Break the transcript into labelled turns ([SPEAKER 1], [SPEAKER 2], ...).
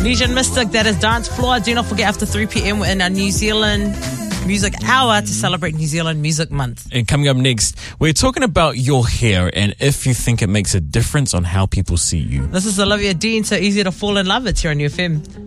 [SPEAKER 1] Legion Mystic, that is Dance Floor. Do not forget, after 3 p.m, we're in our New Zealand Music Hour to celebrate New Zealand Music Month.
[SPEAKER 2] And coming up next, we're talking about your hair and if you think it makes a difference on how people see you.
[SPEAKER 1] This is Olivia Dean, So Easy to Fall in Love. It's here on UFM.